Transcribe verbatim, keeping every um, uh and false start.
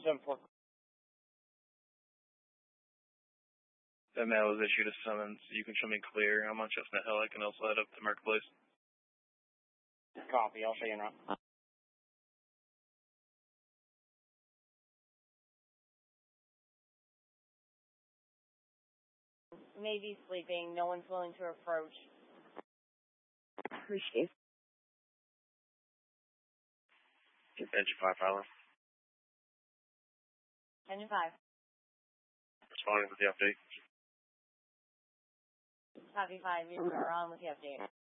seven four. That mail was issued a summons. You can show me clear. I'm on Chestnut Hill. I can also head up to Marketplace. Copy. I'll show you in route. Maybe sleeping. No one's willing to approach. Appreciate it. Engine five, Fowler. Engine five. Responding with the update. Copy five. You're on with the update.